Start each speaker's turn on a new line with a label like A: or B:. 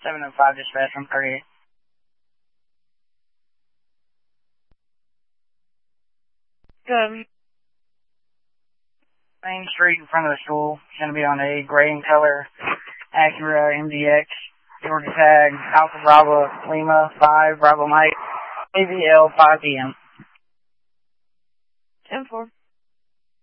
A: 705 dispatch from 38.
B: Good.
A: Main Street in front of the school. It's going to be on a gray in color Acura MDX. Georgia tag Alpha Bravo Lima 5 Bravo Mike AVL 5 PM.
B: 10-4.